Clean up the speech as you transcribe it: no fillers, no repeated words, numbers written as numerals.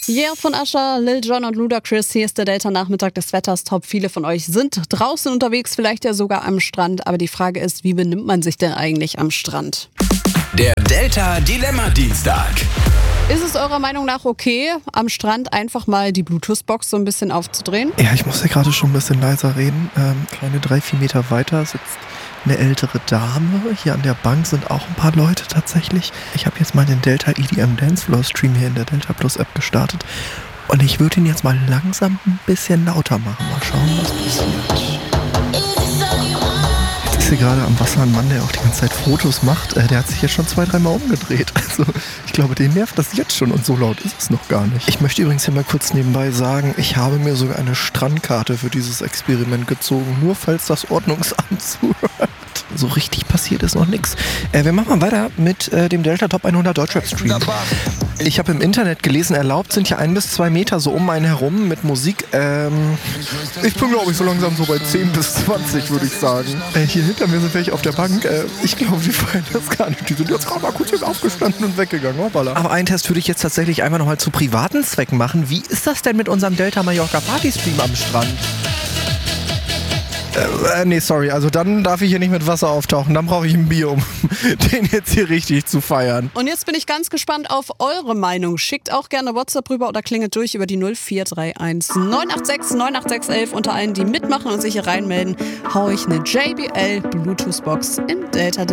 Yeah von Usher, Lil Jon und Ludacris. Hier ist der Delta-Nachmittag des Wetters Top. Viele von euch sind draußen unterwegs, vielleicht ja sogar am Strand. Aber die Frage ist, wie benimmt man sich denn eigentlich am Strand? Der Delta-Dilemma-Dienstag. Ist es eurer Meinung nach okay, am Strand einfach mal die Bluetooth-Box so ein bisschen aufzudrehen? Ja, ich muss ja gerade schon ein bisschen leiser reden. Kleine 3-4 Meter weiter sitzt eine ältere Dame. Hier an der Bank sind auch ein paar Leute tatsächlich. Ich habe jetzt mal den Delta EDM Dancefloor Stream hier in der Delta Plus App gestartet. Und ich würde ihn jetzt mal langsam ein bisschen lauter machen. Mal schauen, was passiert. Ich sehe gerade am Wasser einen Mann, der auch die ganze Zeit Fotos macht. Der hat sich jetzt schon 2-3 Mal umgedreht. Also ich glaube, den nervt das jetzt schon und so laut ist es noch gar nicht. Ich möchte übrigens hier mal kurz nebenbei sagen, ich habe mir sogar eine Strandkarte für dieses Experiment gezogen, nur falls das Ordnungsamt zuhört. So richtig passiert ist noch nichts. Wir machen mal weiter mit dem Delta Top 100 Deutschrap Stream. Ich habe im Internet gelesen, erlaubt sind ja 1 bis 2 Meter so um einen herum mit Musik. Ich bin, glaube ich, so langsam so bei 10 bis 20, würde ich sagen. Hier hinter mir sind welche auf der Bank. Ich glaube, die feiern das gar nicht. Die sind jetzt gerade mal kurz jetzt aufgestanden und weggegangen. Hoppala. Aber einen Test würde ich jetzt tatsächlich einfach nochmal zu privaten Zwecken machen. Wie ist das denn mit unserem Delta Mallorca Party Stream am Strand? Nee, sorry, also dann darf ich hier nicht mit Wasser auftauchen. Dann brauche ich ein Bier, um den jetzt hier richtig zu feiern. Und jetzt bin ich ganz gespannt auf eure Meinung. Schickt auch gerne WhatsApp rüber oder klingelt durch über die 0431 986 98611. Unter allen, die mitmachen und sich hier reinmelden, hau ich eine JBL Bluetooth-Box im Delta